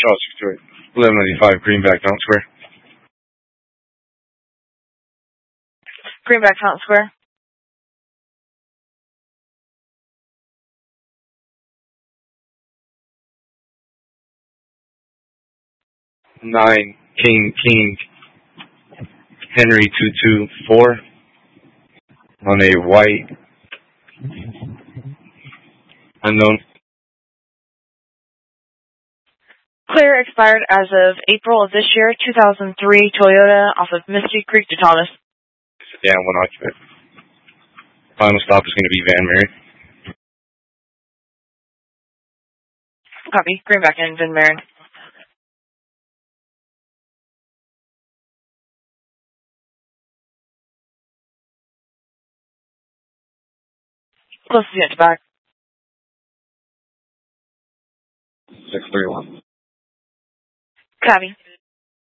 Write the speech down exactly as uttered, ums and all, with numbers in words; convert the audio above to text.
Charles Stewart. eleven ninety-five Greenback Fountain Square. Greenback Fountain Square. Nine King King Henry two two four on a white unknown. Clear expired as of April of this year, two thousand three Toyota off of Misty Creek to Thomas. Sedan, one occupant. Final stop is going to be Van Maren. Copy. Greenback and Van Maren. Close to the back. six three one. Copy.